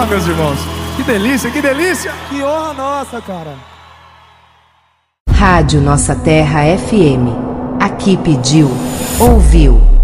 meus irmãos. Que delícia, que delícia. Que honra nossa, cara. Rádio Nossa Terra FM. Aqui pediu, ouviu.